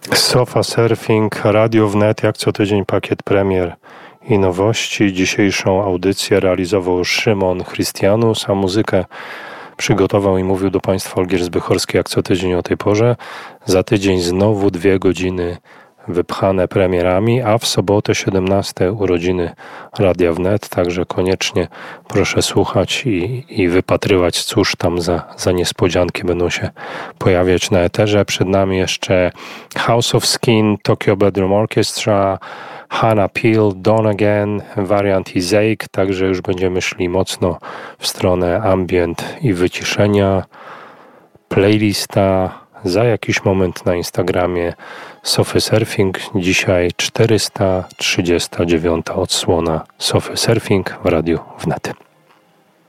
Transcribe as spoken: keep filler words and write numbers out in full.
Sofa Surfing, Radio Wnet, jak co tydzień pakiet premier i nowości. Dzisiejszą audycję realizował Szymon Chrystianus, a muzykę przygotował i mówił do Państwa Olgierd Zbychorski, jak co tydzień o tej porze. Za tydzień znowu dwie godziny wypchane premierami, a w sobotę siedemnaste urodziny Radia Wnet, także koniecznie proszę słuchać i, i wypatrywać, cóż tam za, za niespodzianki będą się pojawiać na eterze. Przed nami jeszcze House of Skin, Tokyo Bedroom Orchestra, Hannah Peel, Dawn Again, wariant Izake, także już będziemy szli mocno w stronę ambient i wyciszenia. Playlista za jakiś moment na Instagramie Sofy Surfing. Dzisiaj czterysta trzydziesta dziewiąta odsłona Sofy Surfing w Radiu Wnet.